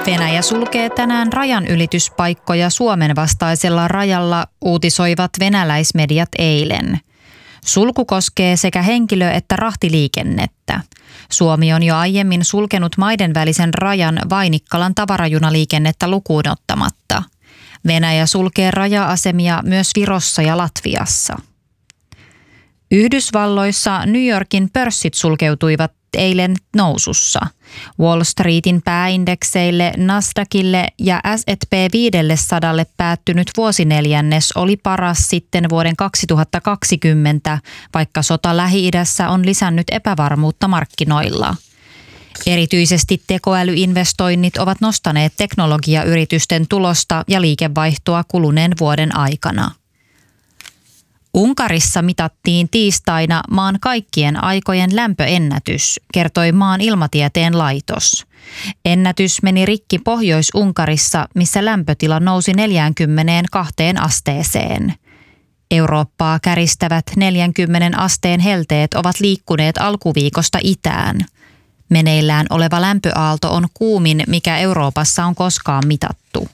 Venäjä sulkee tänään rajanylityspaikkoja Suomen vastaisella rajalla, uutisoivat venäläismediat eilen. Sulku koskee sekä henkilö- että rahtiliikennettä. Suomi on jo aiemmin sulkenut maiden välisen rajan Vainikkalan tavarajunaliikennettä lukuun ottamatta. Venäjä sulkee raja-asemia myös Virossa ja Latviassa. Yhdysvalloissa New Yorkin pörssit sulkeutuivat eilen nousussa. Wall Streetin pääindekseille, Nasdaqille ja S&P 500 päättynyt vuosineljännes oli paras sitten vuoden 2020, vaikka sota Lähi-idässä on lisännyt epävarmuutta markkinoilla. Erityisesti tekoälyinvestoinnit ovat nostaneet teknologiayritysten tulosta ja liikevaihtoa kuluneen vuoden aikana. Unkarissa mitattiin tiistaina maan kaikkien aikojen lämpöennätys, kertoi maan ilmatieteen laitos. Ennätys meni rikki Pohjois-Unkarissa, missä lämpötila nousi 42 asteeseen. Eurooppaa käristävät 40 asteen helteet ovat liikkuneet alkuviikosta itään. Meneillään oleva lämpöaalto on kuumin, mikä Euroopassa on koskaan mitattu.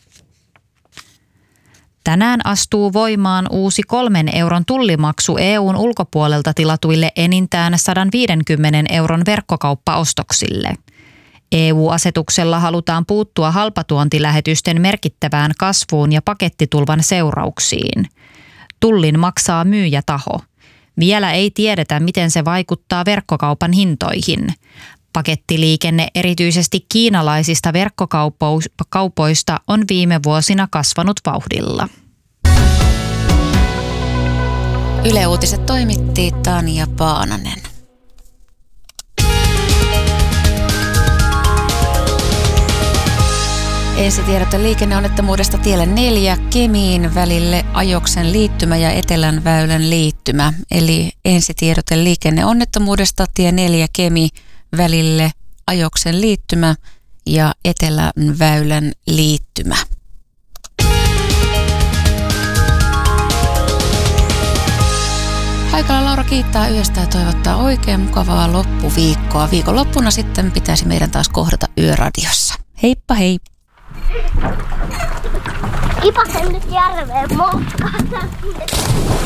Tänään astuu voimaan uusi 3 euron tullimaksu EUn ulkopuolelta tilatuille enintään 150 euron verkkokauppaostoksille. EU-asetuksella halutaan puuttua halpatuontilähetysten merkittävään kasvuun ja pakettitulvan seurauksiin. Tullin maksaa myyjätaho. Vielä ei tiedetä, miten se vaikuttaa verkkokaupan hintoihin. Pakettiliikenne erityisesti kiinalaisista verkkokaupoista on viime vuosina kasvanut vauhdilla. Yle Uutiset toimitti Tanja Paananen. Ensitiedote liikenneonnettomuudesta tielle 4 Kemiin välille Ajoksen liittymä ja Etelän väylän liittymä. Eli ensitiedote liikenneonnettomuudesta tie 4 Kemi välille Ajoksen liittymä ja Etelän väylän liittymä. Haikala Laura kiittää yöstä ja toivottaa oikein mukavaa loppuviikkoa. Viikonloppuna sitten pitäisi meidän taas kohdata Yöradiossa. Heippa hei! Kipasen nyt järveen moukkaan.